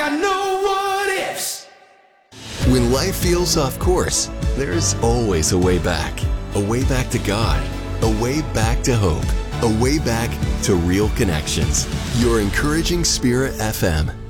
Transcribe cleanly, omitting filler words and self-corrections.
got no what ifs. When life feels off course, there's always a way back. A way back to God. A way back to hope. A way back to real connections. Your Encouraging Spirit FM.